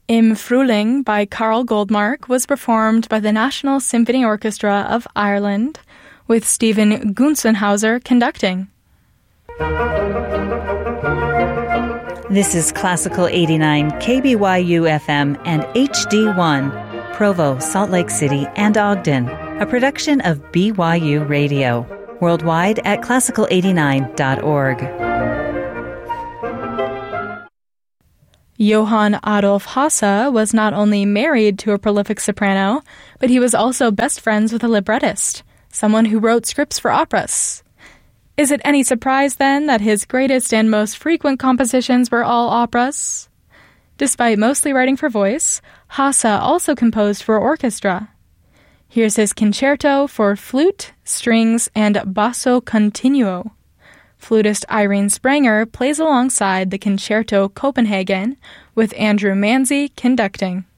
Im Frühling by Carl Goldmark was performed by the National Symphony Orchestra of Ireland, with Stephen Gunzenhauser conducting. This is Classical 89 KBYU FM and HD1, Provo, Salt Lake City, and Ogden, a production of BYU Radio, worldwide at classical89.org. Johann Adolf Hasse was not only married to a prolific soprano, but he was also best friends with a librettist, someone who wrote scripts for operas. Is it any surprise, then, that his greatest and most frequent compositions were all operas? Despite mostly writing for voice, Hasse also composed for orchestra. Here's his concerto for flute, strings, and basso continuo. Flutist Irene Spranger plays alongside the Concerto Copenhagen, with Andrew Manzi conducting.